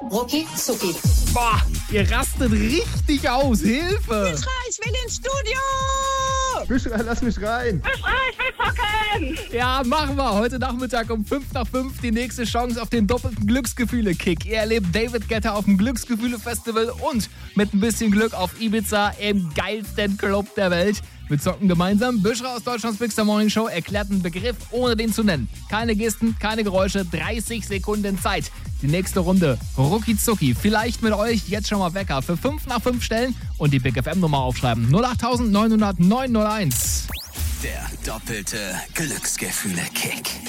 Rucki Zucki. Boah, ihr rastet richtig aus. Hilfe! Ich will ins Studio! Büschra, lass mich rein. Ich will zocken! Ja, machen wir. Heute Nachmittag um 5 nach 5 die nächste Chance auf den doppelten Glücksgefühle-Kick. Ihr erlebt David Guetta auf dem Glücksgefühle-Festival und mit ein bisschen Glück auf Ibiza im geilsten Club der Welt. Wir zocken gemeinsam. Büschra aus Deutschlands Big Star Morning Show erklärt einen Begriff, ohne den zu nennen. Keine Gesten, keine Geräusche, 30 Sekunden Zeit. Die nächste Runde, Rucki Zucki. Vielleicht mit euch jetzt schon mal Wecker für 5 nach 5 stellen und die Big FM Nummer aufschreiben. 08900 901. Der doppelte Glücksgefühle-Kick.